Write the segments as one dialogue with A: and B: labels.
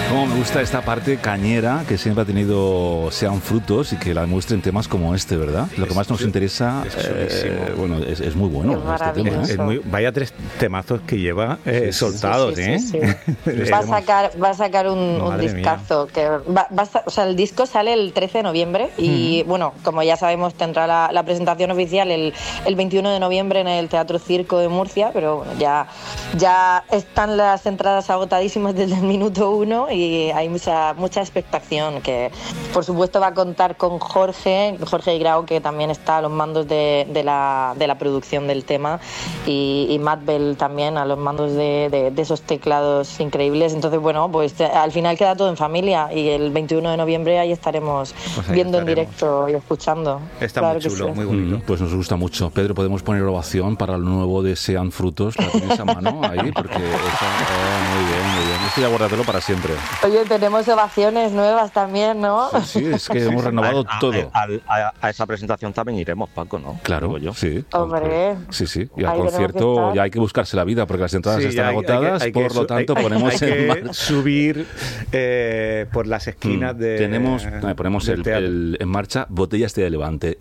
A: Cómo me gusta esta parte cañera que siempre ha tenido Sean Frutos y que la muestren temas como este, ¿verdad? Lo que más nos interesa, bueno, es muy bueno este tema, ¿eh?
B: Vaya 3 temazos que lleva soltados, ¿eh?
C: Sí. Va a sacar un discazo. Que o sea, el disco sale el 13 de noviembre y, bueno, como ya sabemos, tendrá la presentación oficial el 21 de noviembre en el Teatro Circo de Murcia, pero bueno, ya están las entradas agotadísimas desde el minuto 1 y hay mucha expectación, que por supuesto va a contar con Jorge Grau, que también está a los mandos de la producción del tema, y Matt Bell también a los mandos de esos teclados increíbles. Entonces, bueno, pues al final queda todo en familia y el 21 de noviembre ahí estaremos viendo en directo y escuchando.
B: Está muy chulo, muy bonito.
A: Pues nos gusta mucho. Pedro, ¿podemos poner ovación para el nuevo de Sean Frutos? ¿La tienes a mano ahí? Porque muy bien. Esto ya guárdatelo para siempre.
C: Oye, tenemos ovaciones nuevas también, ¿no?
A: Sí, es que hemos renovado todo.
D: A esa presentación también iremos, Paco, ¿no?
A: Claro, yo. Sí.
C: Hombre.
A: Sí. Y al concierto ya hay que buscarse la vida porque las entradas están agotadas, por lo tanto ponemos
B: en subir por las esquinas
A: ponemos en marcha Botellas de Levante.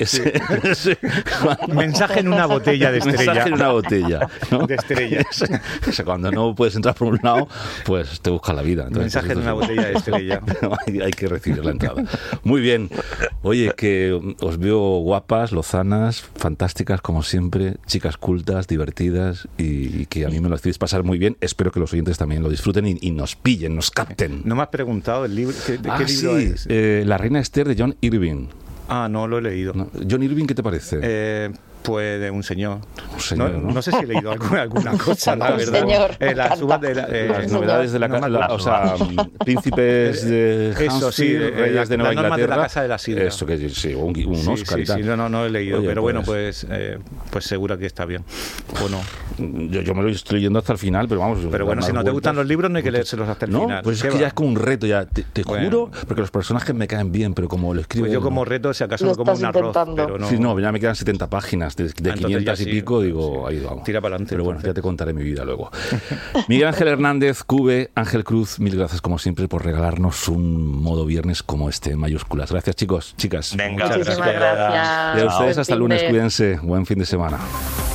B: Mensaje en una botella de estrella.
A: Mensaje en una botella, ¿no?
B: De estrella.
A: O sea, cuando no puedes entrar por un lado, pues te buscas la vida. Entonces,
B: mensaje en una botella de estrella.
A: Hay que recibir la entrada. Muy bien. Oye, que os veo guapas, lozanas, fantásticas como siempre, chicas cultas, divertidas y que a mí me lo hacéis pasar muy bien. Espero que los oyentes también lo disfruten y nos pillen, nos capten.
B: No me has preguntado el libro. ¿Qué libro es?
A: La Reina Esther de John Irving.
B: No lo he leído.
A: No. John Irving, ¿qué te parece?
B: Pues de un señor.
A: ¿no?
B: sé si he leído alguna cosa, la verdad.
C: Señor,
B: las
A: novedades de o sea, príncipes de Hampshire, reyes de Nueva Inglaterra.
B: De la Casa de la Sidra.
A: Eso que sí, un Oscar y tal.
B: Sí, no he leído. Oye, pero bueno, pues seguro que está bien. ¿O no?
A: Yo me lo estoy leyendo hasta el final, pero vamos.
B: Pero bueno, si no te gustan los libros, no hay que leérselos hasta el final.
A: Pues es que ya es como un reto, ya te juro, porque los personajes me caen bien, pero como lo escribo.
B: Pues yo como reto, si acaso me como un arroz. Pero no.
A: Sí, ya me quedan 70 páginas de 500 y pico, digo, ahí vamos.
B: Tira para adelante.
A: Pero bueno, ya te contaré mi vida luego. Miguel Ángel Hernández, Cube, Ángel Cruz, mil gracias como siempre por regalarnos un modo viernes como este, en mayúsculas. Gracias, chicos, chicas.
D: Venga,
C: muchísimas gracias.
A: Y a ustedes hasta el lunes, cuídense. Buen fin de semana.